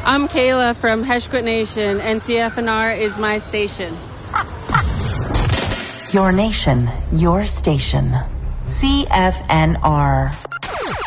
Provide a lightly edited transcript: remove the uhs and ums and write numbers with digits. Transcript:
I'm Kayla from Heshquit Nation, and CFNR is my station. Your nation, your station. CFNR.